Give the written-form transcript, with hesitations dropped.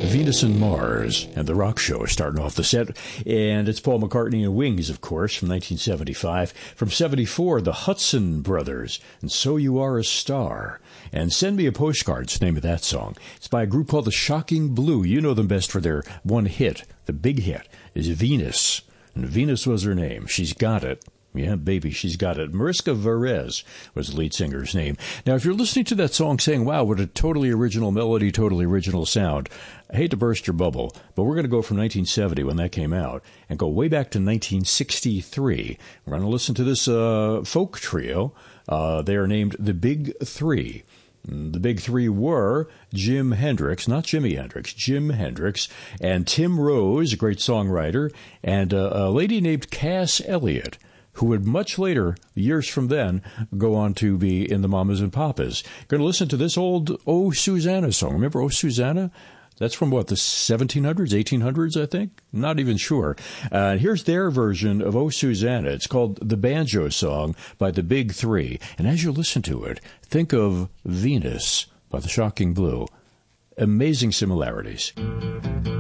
Venus and Mars, and The Rock Show is starting off the set. And it's Paul McCartney and Wings, of course, from 1975. From 74, the Hudson Brothers, and So You Are a Star. And Send Me a Postcard's the name of that song. It's by a group called the Shocking Blue. You know them best for their one hit. The big hit is Venus. And Venus was her name. She's got it. Yeah, baby, she's got it. Mariska Varese was the lead singer's name. Now, if you're listening to that song saying, wow, what a totally original melody, totally original sound, I hate to burst your bubble, but we're going to go from 1970 when that came out and go way back to 1963. We're going to listen to this folk trio. They are named the Big Three. The Big Three were Jim Hendrix, not Jimi Hendrix, Jim Hendrix, and Tim Rose, a great songwriter, and a lady named Cass Elliot, who would much later, years from then, go on to be in the Mamas and Papas. Going to listen to this old Oh Susanna song. Remember Oh Susanna? That's from what, the 1700s, 1800s, I think? Not even sure. Here's their version of Oh Susanna. It's called The Banjo Song by the Big Three. And as you listen to it, think of Venus by the Shocking Blue. Amazing similarities.